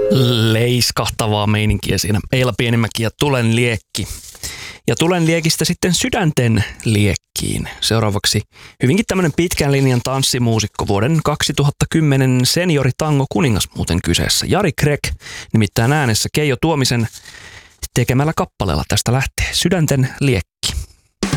Leiskahtavaa meininkiä siinä. Eila Pienimäki ja Tulen liekki. Ja Tulen liekistä sitten Sydänten liekkiin. Seuraavaksi hyvinkin tämmöinen pitkän linjan tanssimuusikko, vuoden 2010 senioritango kuningas muuten kyseessä. Jari Greg, nimittäin äänessä Keijo Tuomisen tekemällä kappaleella tästä lähtee Sydänten liekki.